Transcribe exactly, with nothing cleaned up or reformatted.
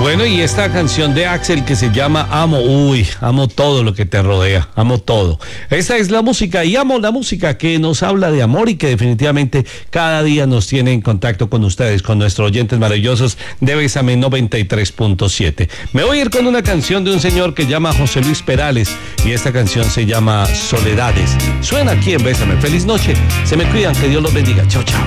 Bueno, y esta canción de Axel que se llama Amo, uy, amo todo lo que te rodea, amo todo. Esa es la música y amo la música que nos habla de amor y que definitivamente cada día nos tiene en contacto con ustedes, con nuestros oyentes maravillosos de Bésame noventa y tres punto siete. Me voy a ir con una canción de un señor que llama José Luis Perales y esta canción se llama Soledades. Suena aquí en Bésame. Feliz noche, se me cuidan, que Dios los bendiga. Chao, chao.